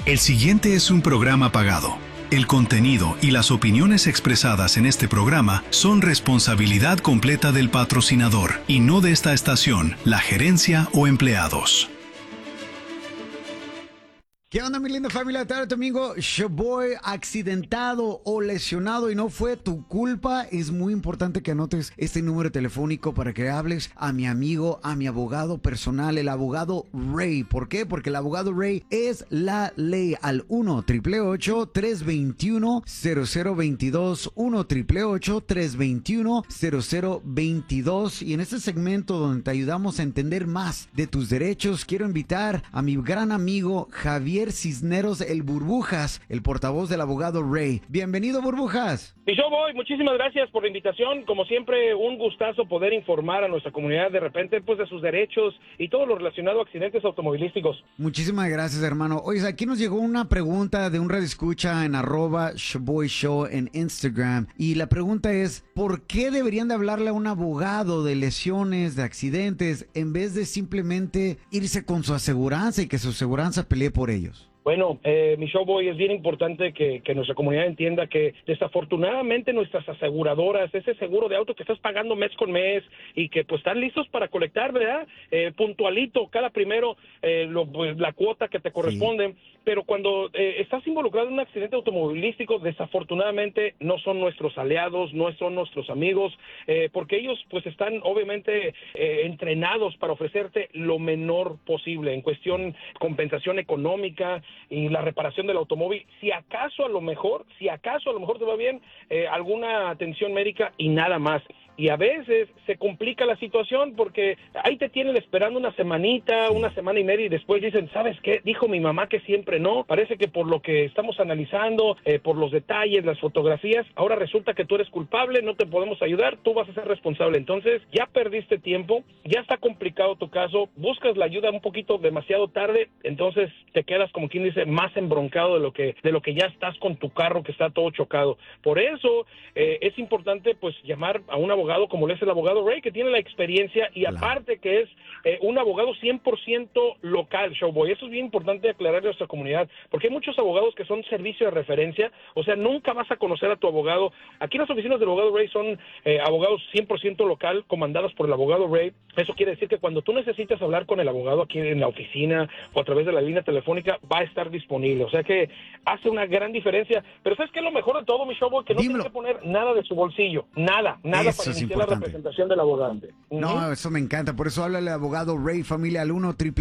El siguiente es un programa pagado. El contenido y las opiniones expresadas en este programa son responsabilidad completa del patrocinador y no de esta estación, la gerencia o empleados. ¿Qué onda, mi linda familia? Tarde domingo, Shaboy accidentado o lesionado y no fue tu culpa. Es muy importante que anotes este número telefónico para que hables a mi amigo, a mi abogado personal, el abogado Ray. ¿Por qué? Porque el abogado Ray es la ley. Al 1-888-321-0022, 1-888-321-0022. Y en este segmento donde te ayudamos a entender más de tus derechos, quiero invitar a mi gran amigo Javier Cisneros, el Burbujas, el portavoz del abogado Ray. Bienvenido, Burbujas. Y yo voy, muchísimas gracias por la invitación. Como siempre, un gustazo poder informar a nuestra comunidad de repente pues de sus derechos y todo lo relacionado a accidentes automovilísticos. Muchísimas gracias, hermano. Oye, aquí nos llegó una pregunta de un radioescucha en @ShaboyShow en Instagram. Y la pregunta es, ¿por qué deberían de hablarle a un abogado de lesiones, de accidentes, en vez de simplemente irse con su aseguranza y que su aseguranza pelee por ellos? Bueno, mi Showboy, es bien importante que nuestra comunidad entienda que desafortunadamente nuestras aseguradoras, ese seguro de auto que estás pagando mes con mes y que pues están listos para colectar, ¿verdad? Puntualito, cada primero pues, la cuota que te corresponde, sí. Pero cuando estás involucrado en un accidente automovilístico, desafortunadamente no son nuestros aliados, no son nuestros amigos, porque ellos pues están obviamente entrenados para ofrecerte lo menor posible en cuestión compensación económica y la reparación del automóvil. Si acaso a lo mejor te va bien, alguna atención médica y nada más. Y a veces se complica la situación porque ahí te tienen esperando una semanita, una semana y media y después dicen, ¿sabes qué? Dijo mi mamá que siempre no. Parece que por lo que estamos analizando, por los detalles, las fotografías, ahora resulta que tú eres culpable, no te podemos ayudar, tú vas a ser responsable. Entonces ya perdiste tiempo, ya está complicado tu caso, buscas la ayuda un poquito demasiado tarde, entonces te quedas como quien dice más embroncado de lo que ya estás con tu carro que está todo chocado. Por eso es importante pues llamar a un abogado como lo es el abogado Ray, que tiene la experiencia y aparte que es un abogado 100% local, Showboy. Eso es bien importante aclararle a nuestra comunidad, porque hay muchos abogados que son servicio de referencia, o sea, nunca vas a conocer a tu abogado. Aquí las oficinas del abogado Ray son abogados 100% local, comandadas por el abogado Ray. Eso quiere decir que cuando tú necesitas hablar con el abogado aquí en la oficina o a través de la línea telefónica, va a estar disponible. O sea que hace una gran diferencia. Pero ¿sabes qué es lo mejor de todo, mi Showboy? Que no tiene que poner nada de su bolsillo. Nada Eso para iniciar la representación del abogado. No, eso me encanta. Por eso háblale al abogado Ray, familia, al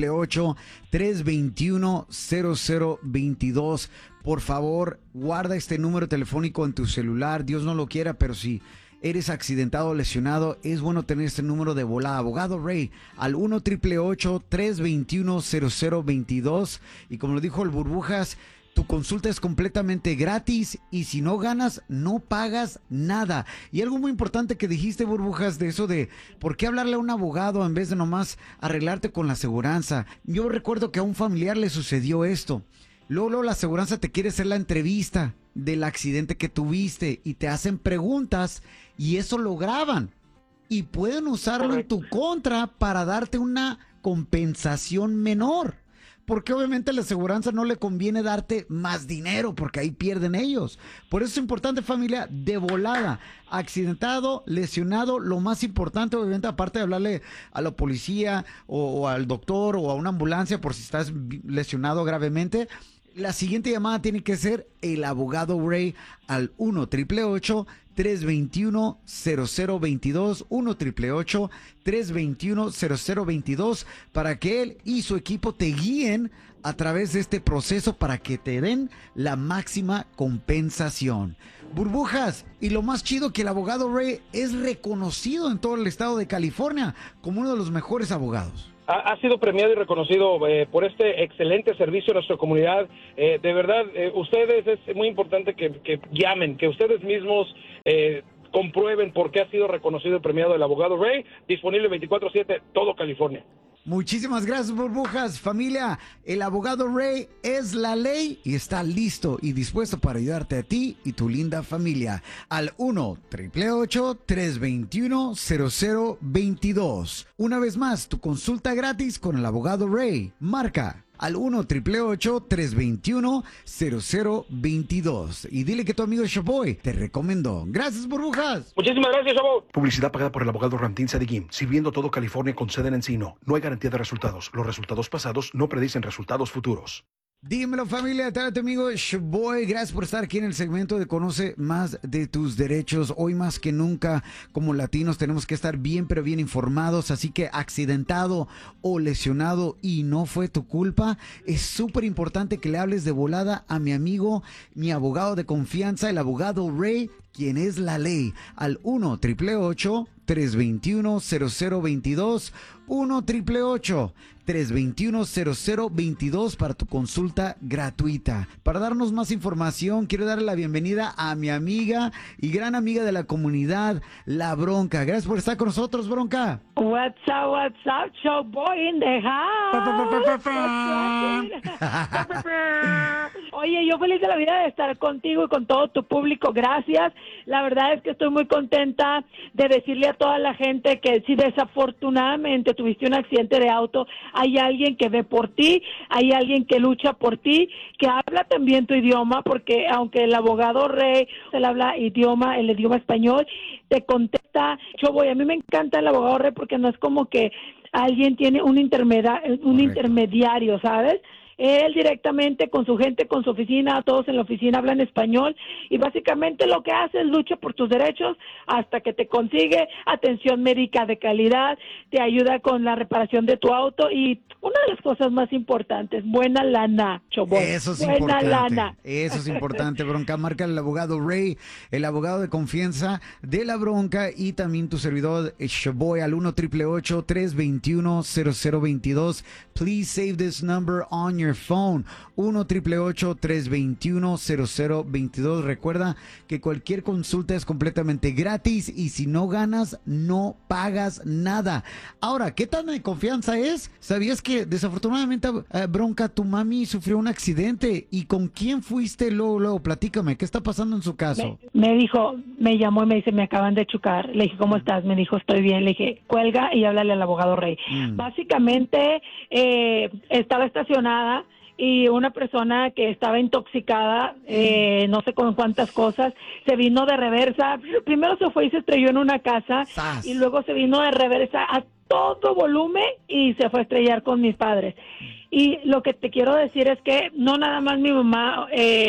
1-888-321-0022. Por favor, guarda este número telefónico en tu celular. Dios no lo quiera, pero si eres accidentado o lesionado, es bueno tener este número de volada. Abogado Ray, al 1-888-321-0022. Y como lo dijo el Burbujas, tu consulta es completamente gratis y si no ganas, no pagas nada. Y algo muy importante que dijiste, Burbujas, de eso de por qué hablarle a un abogado en vez de nomás arreglarte con la aseguranza. Yo recuerdo que a un familiar le sucedió esto. Luego la aseguranza te quiere hacer la entrevista del accidente que tuviste y te hacen preguntas y eso lo graban. Y pueden usarlo en tu contra para darte una compensación menor. Porque obviamente a la aseguranza no le conviene darte más dinero porque ahí pierden ellos. Por eso es importante, familia, de volada. Accidentado, lesionado, lo más importante, obviamente, aparte de hablarle a la policía o al doctor o a una ambulancia por si estás lesionado gravemente, la siguiente llamada tiene que ser el abogado Ray al 1-888-321-0022, 1-888-321-0022, para que él y su equipo te guíen a través de este proceso para que te den la máxima compensación. Burbujas, y lo más chido que el abogado Ray es reconocido en todo el estado de California como uno de los mejores abogados. Ha sido premiado y reconocido por este excelente servicio a nuestra comunidad. De verdad, ustedes, es muy importante que llamen, que ustedes mismos comprueben por qué ha sido reconocido y premiado el abogado Ray, disponible 24/7, todo California. Muchísimas gracias, Burbujas. Familia, el abogado Ray es la ley y está listo y dispuesto para ayudarte a ti y tu linda familia. Al 1-888-321-0022. Una vez más, tu consulta gratis con el abogado Ray. Marca al 1-888-321-0022. Y dile que tu amigo Showboy te recomendó. Gracias, burbujas. Muchísimas gracias, Chavo. Publicidad pagada por el abogado Ramtín Sadigim, sirviendo todo California con sede en Encino. No hay garantía de resultados. Los resultados pasados no predicen resultados futuros. Dímelo, familia, tal tu amigo Showboy. Gracias por estar aquí en el segmento de Conoce Más de Tus Derechos. Hoy más que nunca, como latinos, tenemos que estar bien, pero bien informados. Así que accidentado o lesionado y no fue tu culpa, es súper importante que le hables de volada a mi amigo, mi abogado de confianza, el abogado Ray, quien es la ley, al 1-888-321-0022, 1-888-321-0022 para tu consulta gratuita. Para darnos más información, quiero darle la bienvenida a mi amiga y gran amiga de la comunidad, La Bronca. Gracias por estar con nosotros, Bronca. What's up, Showboy in the house? Oye, yo feliz de la vida de estar contigo y con todo tu público, gracias. La verdad es que estoy muy contenta de decirle a toda la gente que si desafortunadamente tuviste un accidente de auto, hay alguien que ve por ti, hay alguien que lucha por ti, que habla también tu idioma, porque aunque el abogado Rey, él habla el idioma español, te contesta. A mí me encanta el abogado Rey porque no es como que alguien tiene un intermediario, ¿sabes? Él directamente con su gente, con su oficina, todos en la oficina hablan español y básicamente lo que hace es lucha por tus derechos hasta que te consigue atención médica de calidad, te ayuda con la reparación de tu auto y una de las cosas más importantes, buena lana, Showboy. Eso es buena importante. Lana. Eso es importante, Bronca. Marca al abogado Ray, el abogado de confianza de La Bronca y también tu servidor Showboy al 1-888-321-0022. Please save this number on your phone. 1-888-321-0022. Recuerda que cualquier consulta es completamente gratis y si no ganas, no pagas nada. Ahora, ¿qué tan de confianza es? ¿Sabías que desafortunadamente, Bronca, tu mami sufrió un accidente? ¿Y con quién fuiste luego? Platícame, ¿qué está pasando en su caso? Me dijo, me llamó y me dice, me acaban de chocar. Le dije, ¿cómo estás? Me dijo, estoy bien. Le dije, cuelga y háblale al abogado Rey. Básicamente, estaba estacionada y una persona que estaba intoxicada, no sé con cuántas cosas, se vino de reversa. Primero se fue y se estrelló en una casa y luego se vino de reversa a todo volumen y se fue a estrellar con mis padres. Y lo que te quiero decir es que no nada más mi mamá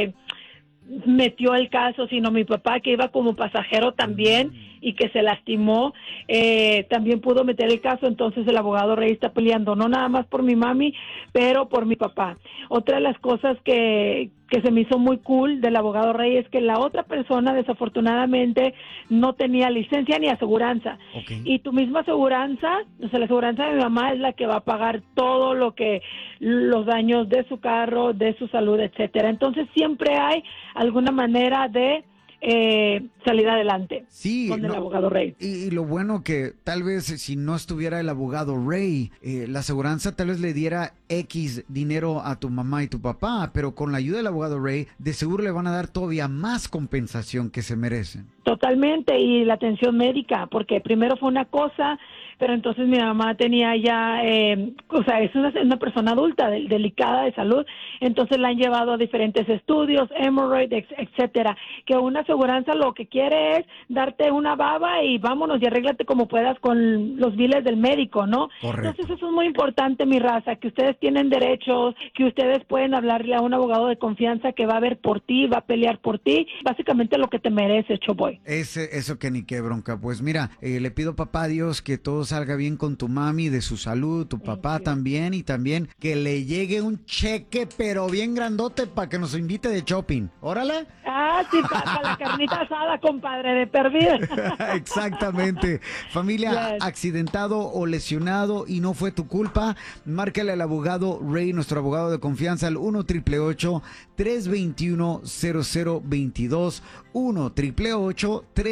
metió el caso, sino mi papá, que iba como pasajero también y que se lastimó, también pudo meter el caso. Entonces el abogado Rey está peleando no nada más por mi mami, pero por mi papá. Otra de las cosas que se me hizo muy cool del abogado Rey es que la otra persona desafortunadamente no tenía licencia ni aseguranza. Y tu misma aseguranza, o sea, la aseguranza de mi mamá es la que va a pagar todo los daños de su carro, de su salud, etcétera. Entonces siempre hay alguna manera de salir adelante con el abogado Rey. Y lo bueno que tal vez si no estuviera el abogado Rey, la aseguranza tal vez le diera X dinero a tu mamá y tu papá, pero con la ayuda del abogado Rey, de seguro le van a dar todavía más compensación que se merecen. Totalmente, y la atención médica, porque primero fue una cosa, pero entonces mi mamá tenía ya, o sea, es una persona adulta, delicada de salud, entonces la han llevado a diferentes estudios, hemorrhoid, etcétera, que una aseguranza lo que quiere es darte una baba y vámonos y arréglate como puedas con los biles del médico, ¿no? Correcto. Entonces eso es muy importante, mi raza, que ustedes tienen derechos, que ustedes pueden hablarle a un abogado de confianza que va a ver por ti, va a pelear por ti, básicamente lo que te mereces, Showboy. Eso que ni qué, Bronca. Pues mira, le pido papá Dios que todo salga bien con tu mami, de su salud, tu papá también, y también que le llegue un cheque pero bien grandote para que nos invite de shopping. Órale. Ah, sí, para la carnita asada, compadre, de perdida. Exactamente. Familia, accidentado o lesionado y no fue tu culpa, márcale al abogado Ray, nuestro abogado de confianza, al 1-888-321-0022, 1-888-321-0022.